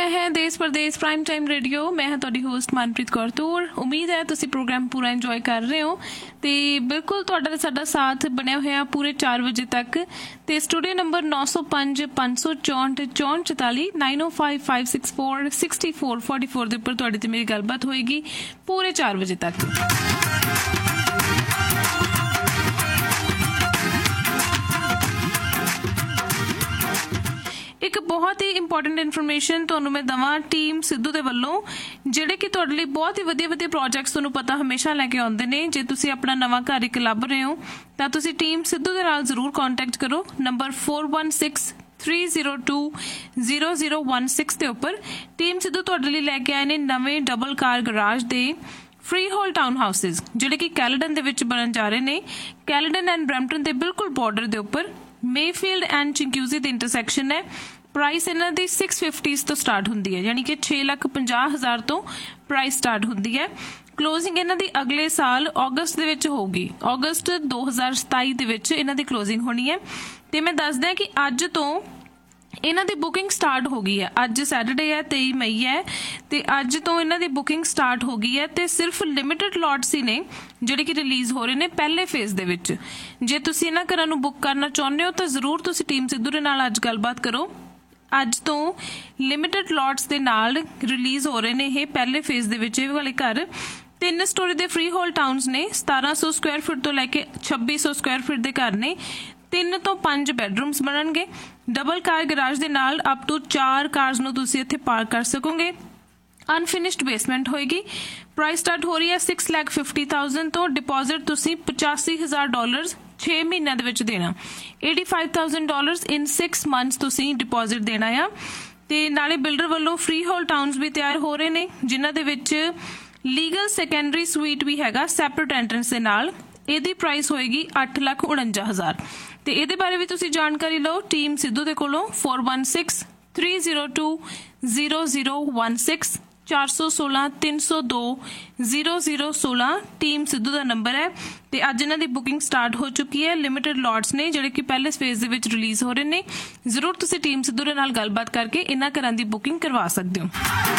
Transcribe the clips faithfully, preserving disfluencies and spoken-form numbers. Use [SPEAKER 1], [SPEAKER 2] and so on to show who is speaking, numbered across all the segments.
[SPEAKER 1] है है देश परदेश प्राइम टाइम रेडियो। मैं हाँ तुहाडी होस्ट मनप्रीत कौर तूर। उम्मीद है तुसीं प्रोग्राम पूरा इंजॉय कर रहे हो तो बिल्कुल तुहाडा साडा साथ बनया होया पूरे चार बजे तक। तो स्टूडियो नंबर नौ सौ पाँच पाँच सौ चौंठ चौंठ चौताली नाइन ओ five five six four sixty four forty four के उपर तुहाडे ते मेरी गलबात होएगी पूरे चार बजे तक। एक बहुत ही इंपॉर्टेंट इन्फॉर्मेशन तुहानूं मैं दवां टीम सिद्धू दे वल्लों, जिहड़े कि तुहाडे लई बहुत ही वधिया वधिया प्रोजैक्ट्स तुहानूं पता हमेशा लैके आउंदे ने। जे तुसीं अपना नवां घर इक लभ रहे हो तां तुसीं टीम सिद्धू दे नाल जरूर कॉन्टैक्ट करो। Number four one six three zero to zero zero one six के उपर टीम सिद्धू तुहाडे लई लैके आए ने नवें डबल कार गराज दे फ्री होल टाउन हाउसिस, जिहड़े कि कैलेडन दे विच बनन जा रहे ने। कैलेडन एंड ब्रैम्पटन दे बिल्कुल बॉर्डर दे उपर मेफील्ड एंड चिंक्यूजी दे इंटरसैक्शन है। प्राइस इन्हां दी सिक्स फिफ्टीज़ तो स्टार्ट हुंदी है, यानी कि छे लाख पंजाह हज़ार तो प्राइस स्टार्ट हुंदी है। क्लोजिंग इन्हां दी अगले साल अगस्त दे विच होगी, अगस्त दो हज़ार सताई दे विच इन्हां दी क्लोजिंग होनी है। ते मैं दस दियां कि अज तो इन्हां दी बुकिंग स्टार्ट हो गई है। अज सैटरडे है तेई मई है ते अज तो इन्हां दी बुकिंग स्टार्ट हो गई है ते सिर्फ लिमिटेड लॉट्स ही ने जिहड़े कि रिलीज हो रहे ने पहले फेज दे विच। जे तुसीं इन्हां घरां नूं बुक करना चाहुंदे हो तां जरूर तुसीं टीम सिद्धू दे नाल अज गलबात करो। अज तो लिमिटेड लॉट्स दे नाल रिलीज हो रहे ने ये पहले फेज दे विच। वाले घर तीन story they free whole towns ने, सतारह सौ स्क्वायर फुट तो लैके छब्बी सौ स्क्वायर फुट दे घर ने। तीन तो पांच बैडरूम्स बनणगे। डबल कार गराज दे नाल अप टू चार कार्स नूं तुसीं इत्थे पार्क कर सकोगे। अनफिनिश्ड बेसमेंट होएगी। प्राइस स्टार्ट हो रही है सिक्स लैख फिफ्टी थाउजेंड तो। डिपॉजिट तुसीं पचासी हज़ार डॉलर्स छे महीनों दे विच देना। Eighty five thousand dollars in six months तुसीं डिपॉजिट देना आ। ते नाले बिल्डर वालों फ्री होल टाउन्स भी तैयार हो रहे ने, जिन्हां दे विच लीगल सैकेंडरी स्वीट भी हैगा सैपरेट एंट्रेंस दे नाल। इहदी प्राइस होएगी अठ लाख उणंजा हज़ार। ते इहदे बारे भी तुसीं जानकारी लो टीम सिद्धू दे कोलों। Four one six three zero to zero zero one six चार सौ सोलह तीन सौ दो जीरो जीरो सोलह टीम सिद्धू का नंबर है। ते अज इन्हां दी बुकिंग स्टार्ट हो चुकी है। लिमिटेड लॉट्स ने जिहड़े कि पहले फेज दे विच रिलीज हो रहे ने। जरूर तुसीं टीम सिद्धू दे नाल गलबात करके इन्हां घरां दी बुकिंग करवा सकदे हो।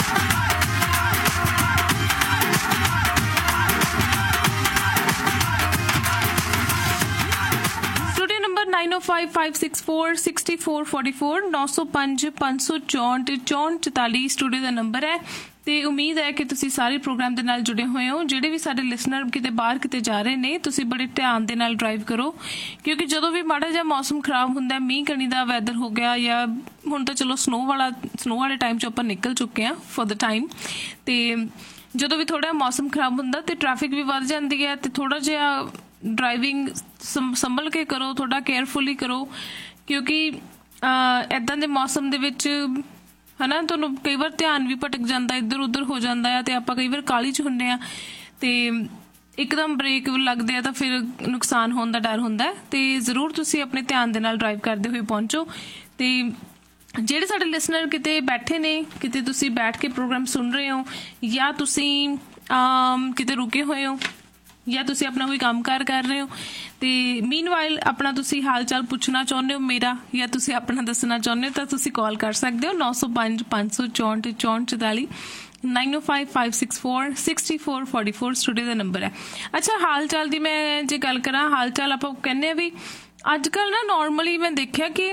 [SPEAKER 1] नाइन ओ five five six four sixty four forty four नौ सौ पाँच पाँच सौ चौंठ चौंठ चौताली स्टूडियो का नंबर है। ते उम्मीद है कि तुसीं सारे प्रोग्राम दे नाल जुड़े हुए हो। जिहड़े भी साडे लिसनर किते बाहर किते जा रहे ने, तुसीं बड़े ध्यान दे नाल ड्राइव करो, क्योंकि जदों भी माड़ा जिहा मौसम खराब हुंदा, मींह कणी दा वैदर हो गया, या हुण तां चलो स्नो वाला स्नो वाले टाइम च आपां निकल चुके हैं फॉर द टाइम। ते जदों भी थोड़ा मौसम खराब हुंदा ते ट्रैफिक भी वध जांदी है। ते थोड़ा जिहा ड्राइविंग संभल के करो, थोड़ा केयरफुली करो, क्योंकि इदां दे मौसम दे विच है ना तुहानूं कई बार ध्यान भी भटक जाता, इधर उधर हो जाता है। तो आपां कई बार काली च हुंदे आ ते एकदम ब्रेक लगदे आ तां फिर नुकसान होने का डर हुंदा है। ते जरूर तुसीं अपने ध्यान दे नाल ड्राइव करदे हुए पहुंचो। ते ਜਿਹੜੇ ਸਾਡੇ ਲਿਸਨਰ ਕਿਤੇ ਬੈਠੇ ਨੇ, ਕਿਤੇ ਤੁਸੀਂ ਬੈਠ ਕੇ ਪ੍ਰੋਗਰਾਮ ਸੁਣ ਰਹੇ ਹੋ, ਜਾਂ ਤੁਸੀਂ ਕਿਤੇ ਰੁਕੇ ਹੋਏ ਹੋ, ਜਾਂ ਤੁਸੀਂ ਆਪਣਾ ਕੋਈ ਕੰਮ ਕਾਰ ਕਰ ਰਹੇ ਹੋ, ਤੇ ਮੀਨਵਾਈਲ ਆਪਣਾ ਤੁਸੀਂ ਹਾਲ ਚਾਲ ਪੁੱਛਣਾ ਚਾਹੁੰਦੇ ਹੋ ਮੇਰਾ, ਜਾਂ ਤੁਸੀਂ ਆਪਣਾ ਦੱਸਣਾ ਚਾਹੁੰਦੇ ਹੋ, ਤਾਂ ਤੁਸੀਂ ਕਾਲ ਕਰ ਸਕਦੇ ਹੋ ਨੌ ਸੌ ਪੰਜ ਪੰਜ ਸੌ ਚੌਂਹਠ ਚੌਂਹਠ ਚੁਤਾਲੀ नाइन ओ five five six four sixty four forty four studio का नंबर है। अच्छा, हाल चाल की मैं जे गल करा, हाल चाल आप कहने भी अजकल ना नॉर्मली मैं देखा कि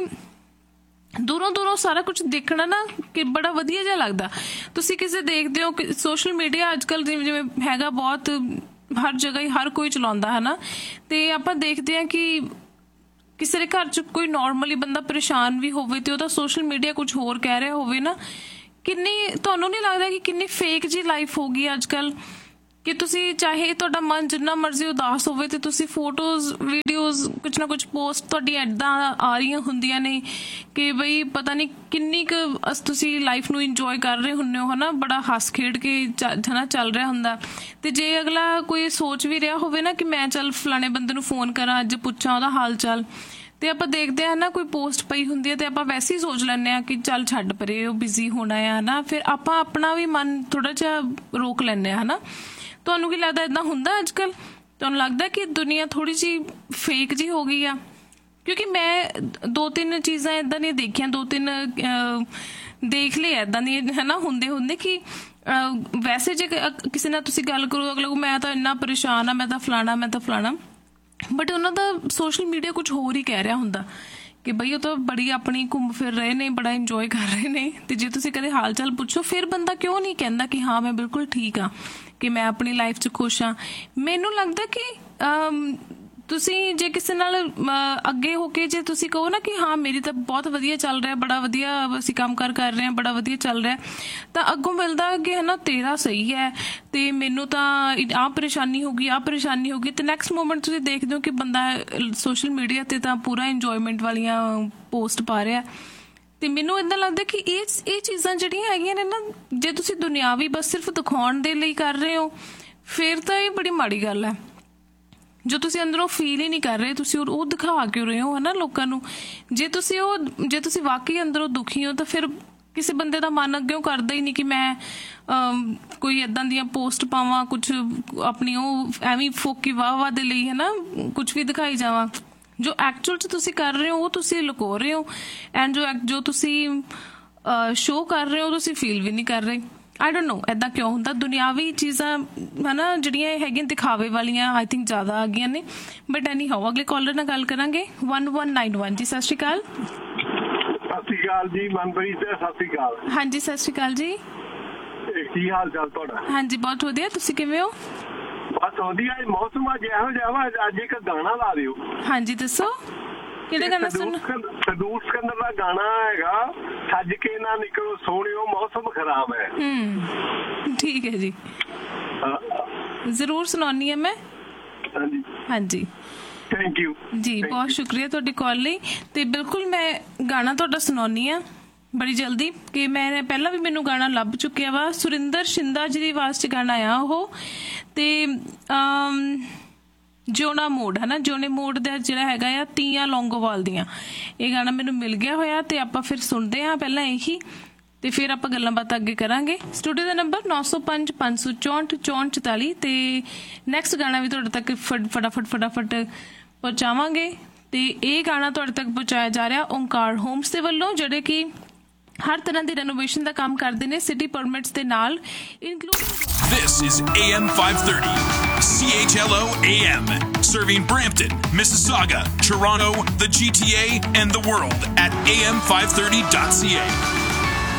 [SPEAKER 1] दूरों दूरों सारा कुछ देखना ना कि बड़ा वधिया जिहा लगदा। तुसीं किसे देखदे हो कि सोशल मीडिया अजकल जिवें जिवें हैगा बहुत हर जगह ही हर कोई चलाउंदा है ना, ते आपां देखदे आ कि किसी के घर च कोई नॉर्मली बंदा परेशान भी होवे ते ओहदा सोशल मीडिया कुछ होर कह रहा होवे ना, किन्नी तुहानूं नहीं लगदा कि किन्नी फेक जी लाइफ हो गई अजकल, कि तुसी चाहे तुहाडा मन जिन्ना मर्जी उदास होवे ते तुसी फोटोज वीडियोज कुछ ना कुछ पोस्ट तुहाडी इदां आ रही हुंदियां ने कि बई पता नहीं किन्नी क तुसी लाइफ नूं इंजॉय कर रहे हुंदे हो, है ना, बड़ा हस खेड के है ना चल रहा हुंदा। ते जे अगला कोई सोच भी रहा होवे ना कि मैं चल फलाने बंदे नूं फोन करा, अज पुछां ओहदा हाल चाल, ते आपां देखदे आ ना कोई पोस्ट पई हुंदी है ते आपां वैसे ही सोच लैंदे आ कि चल छड्ड परे ओह बिजी होना है ना, फिर आपां अपना भी मन थोड़ा जिहा रोक लैंदे आ, है ना। तुहानूं की लगदा इदां हुंदा अजकल? तुहानूं लगदा कि दुनिया थोड़ी जी फेक जी हो गई आ? ਕਿਉਂਕਿ ਮੈਂ ਦੋ ਤਿੰਨ ਚੀਜ਼ਾਂ ਇੱਦਾਂ ਦੀਆਂ ਦੇਖੀਆਂ, ਦੋ ਤਿੰਨ ਦੇਖ ਲਏ ਇੱਦਾਂ ਦੀਆਂ ਹੈ ਨਾ ਹੁੰਦੇ ਹੁੰਦੇ ਕਿ ਵੈਸੇ ਜੇ ਕਿਸੇ ਨਾਲ ਤੁਸੀਂ ਗੱਲ ਕਰੋ ਅਗਲਾ ਮੈਂ ਤਾਂ ਇੰਨਾ ਪਰੇਸ਼ਾਨ ਆ, ਮੈਂ ਤਾਂ ਫਲਾਣਾ ਮੈਂ ਤਾਂ ਫਲਾਣਾ, ਬਟ ਉਹਨਾਂ ਦਾ ਸੋਸ਼ਲ ਮੀਡੀਆ ਕੁਝ ਹੋਰ ਹੀ ਕਹਿ ਰਿਹਾ ਹੁੰਦਾ ਕਿ ਬਈ ਉਹ ਤਾਂ ਬੜੀ ਆਪਣੀ ਘੁੰਮ ਫਿਰ ਰਹੇ ਨੇ, ਬੜਾ ਇੰਜੋਏ ਕਰ ਰਹੇ ਨੇ। ਤੇ ਜੇ ਤੁਸੀਂ ਕਦੇ ਹਾਲ ਚਾਲ ਪੁੱਛੋ ਫਿਰ ਬੰਦਾ ਕਿਉਂ ਨਹੀਂ ਕਹਿੰਦਾ ਕਿ ਹਾਂ ਮੈਂ ਬਿਲਕੁਲ ਠੀਕ ਹਾਂ, ਕਿ ਮੈਂ ਆਪਣੀ ਲਾਈਫ 'ਚ ਖੁਸ਼ ਹਾਂ। ਮੈਨੂੰ ਲੱਗਦਾ ਕਿ ਤੁਸੀਂ ਜੇ ਕਿਸੇ ਨਾਲ ਅੱਗੇ ਹੋ ਕੇ ਜੇ ਤੁਸੀਂ ਕਹੋ ਨਾ ਕਿ ਹਾਂ ਮੇਰੀ ਤਾਂ ਬਹੁਤ ਵਧੀਆ ਚੱਲ ਰਿਹਾ, ਬੜਾ ਵਧੀਆ ਅਸੀਂ ਕੰਮ ਕਾਰ ਕਰ ਰਹੇ ਹਾਂ, ਬੜਾ ਵਧੀਆ ਚੱਲ ਰਿਹਾ, ਤਾਂ ਅੱਗੋਂ ਮਿਲਦਾ ਕਿ ਹੈ ਨਾ ਤੇਰਾ ਸਹੀ ਹੈ ਤੇ ਮੈਨੂੰ ਤਾਂ ਆਹ ਪਰੇਸ਼ਾਨੀ ਹੋ ਗਈ ਆਹ ਪਰੇਸ਼ਾਨੀ ਹੋ ਗਈ। ਤੇ ਨੈਕਸਟ ਮੂਮੈਂਟ ਤੁਸੀਂ ਦੇਖਦੇ ਹੋ ਕਿ ਬੰਦਾ ਸੋਸ਼ਲ ਮੀਡੀਆ ਤੇ ਤਾਂ ਪੂਰਾ ਇੰਜੋਏਮੈਂਟ ਵਾਲੀਆਂ ਪੋਸਟ ਪਾ ਰਿਹਾ। ਤੇ ਮੈਨੂੰ ਏਦਾਂ ਲੱਗਦਾ ਕਿ ਇਹ ਇਹ ਚੀਜ਼ਾਂ ਜਿਹੜੀਆਂ ਹੈਗੀਆਂ ਨੇ ਨਾ, ਜੇ ਤੁਸੀਂ ਦੁਨਿਆਵੀ ਬਸ ਸਿਰਫ ਦਿਖਾਉਣ ਦੇ ਲਈ ਕਰ ਰਹੇ ਹੋ ਫਿਰ ਤਾਂ ਇਹ ਬੜੀ ਮਾੜੀ ਗੱਲ ਹੈ। ਜੋ ਤੁਸੀਂ ਅੰਦਰੋਂ ਫੀਲ ਹੀ ਨਹੀਂ ਕਰ ਰਹੇ, ਤੁਸੀਂ ਉਹ ਦਿਖਾ ਕਿਉਂ ਰਹੇ ਹੋ ਹੈ ਨਾ ਲੋਕਾਂ ਨੂੰ। ਜੇ ਤੁਸੀਂ ਉਹ ਜੇ ਤੁਸੀਂ ਵਾਕਈ ਅੰਦਰੋਂ ਦੁਖੀ ਹੋ ਤਾਂ ਫਿਰ ਕਿਸੇ ਬੰਦੇ ਦਾ ਮਨ ਅੱਗਿਓਂ ਕਰਦਾ ਹੀ ਨਹੀਂ ਕਿ ਮੈਂ ਕੋਈ ਏਦਾਂ ਦੀਆਂ ਪੋਸਟ ਪਾਵਾਂ, ਕੁਛ ਆਪਣੀ ਉਹ ਐਵੇਂ ਫੋਕੀ ਵਾਹ ਵਾਹ ਦੇ ਲਈ ਹੈ ਨਾ ਕੁਛ ਵੀ ਦਿਖਾਈ ਜਾਵਾਂ। ਜੋ ਐਕਚੁਅਲ 'ਚ ਤੁਸੀਂ ਕਰ ਰਹੇ ਹੋ ਉਹ ਤੁਸੀਂ ਲੁਕੋ ਰਹੇ ਹੋ, ਐਂਡ ਜੋ ਜੋ ਤੁਸੀਂ ਸ਼ੋਅ ਕਰ ਰਹੇ ਹੋ ਤੁਸੀਂ ਫੀਲ ਵੀ ਨਹੀਂ ਕਰ ਰਹੇ। ਆਈ ਡੋਂਟ ਨੋ ਏਦਾਂ ਕਿਉਂ ਹੁੰਦਾ। ਦੁਨਿਆਵੀ ਚੀਜ਼ਾਂ ਹੈ ਨਾ ਜਿਹੜੀਆਂ ਹੈਗੀਆਂ ਦਿਖਾਵੇ ਵਾਲੀਆਂ ਆਈ ਥਿੰਕ ਜ਼ਿਆਦਾ ਆ ਗਈਆਂ ਨੇ। ਬਟ ਐਨੀ ਹਾਓ ਅਗਲੇ ਕਾਲਰ ਨਾਲ ਗੱਲ ਕਰਾਂਗੇ। ਵਨ ਵਨ ਨਾਈਨ ਵਨ ਜੀ, ਸਤਿ ਸ਼੍ਰੀ ਅਕਾਲ।
[SPEAKER 2] ਸਤਿ ਸ਼੍ਰੀ ਅਕਾਲ ਜੀ ਮਨਪ੍ਰੀਤ, ਸਤਿ ਸ਼੍ਰੀ ਅਕਾਲ।
[SPEAKER 1] ਹਾਂਜੀ ਸਤਿ ਸ਼੍ਰੀ ਅਕਾਲ ਜੀ,
[SPEAKER 2] ਕੀ ਹਾਲ ਚਾਲ ਤੁਹਾਡਾ? ਹਾਂਜੀ
[SPEAKER 1] ਬਹੁਤ ਵਧੀਆ, ਤੁਸੀਂ ਕਿਵੇਂ ਹੋ?
[SPEAKER 2] ਬਸ ਵਧੀਆ। ਮੌਸਮ ਅੱਜ ਇਹੋ ਜਿਹਾ ਵਾ, ਅੱਜ ਇੱਕ ਗਾਣਾ ਲਾ ਦਿਓ।
[SPEAKER 1] ਹਾਂਜੀ ਦੱਸੋ ਕਿਹੜੇ ਗਾਣਾ ਸੁਣ?
[SPEAKER 2] ਸਦੂਰ ਸਿਕੰਦਰ ਦਾ ਗਾਣਾ ਹੈਗਾ, ਸੱਜ ਕੇ ਨਾ ਨਿਕਲੋ ਸੋਹਣਿਓ ਮੌਸਮ ਖਰਾਬ ਹੈ।
[SPEAKER 1] ਹੂੰ ਠੀਕ ਹੈ ਜੀ, ਜ਼ਰੂਰ ਸੁਣਾਉਣੀ ਹੈ ਮੈਂ।
[SPEAKER 2] ਹਾਂਜੀ
[SPEAKER 1] ਹਾਂਜੀ
[SPEAKER 2] ਥੈਂਕ ਯੂ
[SPEAKER 1] ਜੀ, ਬਹੁਤ ਸ਼ੁਕਰੀਆ ਤੁਹਾਡੀ ਕਾਲ ਲਈ। ਤੇ ਬਿਲਕੁਲ ਮੈਂ ਗਾਣਾ ਤੁਹਾਡਾ ਸੁਣਾਉਣੀ ਆ ਬੜੀ ਜਲਦੀ, ਕਿ ਮੈਂ ਪਹਿਲਾਂ ਵੀ ਮੈਨੂੰ ਗਾਣਾ ਲੱਭ ਚੁੱਕਿਆ ਵਾ। ਸੁਰਿੰਦਰ ਸ਼ਿੰਦਾ ਜੀ ਦੀ ਆਵਾਜ਼ 'ਚ ਗਾਣਾ ਆ ਉਹ। ਤੇ ਜਿਉਣਾ ਮੋੜ ਹੈ ਨਾ, ਜਿਉਣੇ ਮੋੜ ਦਾ ਜਿਹੜਾ ਹੈਗਾ ਆ ਤੀਆਂ ਲੌਂਗੋਵਾਲ ਦੀਆਂ, ਇਹ ਗਾਣਾ ਮੈਨੂੰ ਮਿਲ ਗਿਆ ਹੋਇਆ। ਤੇ ਆਪਾਂ ਫਿਰ ਸੁਣਦੇ ਹਾਂ ਪਹਿਲਾਂ ਇਹੀ, ਤੇ ਫਿਰ ਆਪਾਂ ਗੱਲਾਂ ਬਾਤਾਂ ਅੱਗੇ ਕਰਾਂਗੇ। ਸਟੂਡੀਓ ਦਾ ਨੰਬਰ ਨੌ ਸੌ ਪੰਜ ਪੰਜ ਸੌ ਚੌਂਹਠ ਚੌਂਹਠ ਚੁਤਾਲੀ। ਤੇ ਨੈਕਸਟ ਗਾਣਾ ਵੀ ਤੁਹਾਡੇ ਤੱਕ ਫਟਾਫਟ ਫਟਾਫਟ ਪਹੁੰਚਾਵਾਂਗੇ। ਤੇ ਇਹ ਗਾਣਾ ਤੁਹਾਡੇ ਤੱਕ ਪਹੁੰਚਾਇਆ ਜਾ ਰਿਹਾ ਓਂਕਾਰ ਹੋਮਸ ਦੇ ਵੱਲੋਂ, ਜਿਹੜੇ ਕਿ ਹਰ ਤਰ੍ਹਾਂ ਦੀ ਰੈਨੋਵੇਸ਼ਨ ਦਾ ਕੰਮ ਕਰਦੇ ਨੇ ਸਿਟੀ ਪਰਮਿਟਸ ਦੇ ਨਾਲ including.
[SPEAKER 3] This is A M five thirty, C H L O A M, serving Brampton, Mississauga, Toronto, the G T A, and the world at A M five thirty dot C A.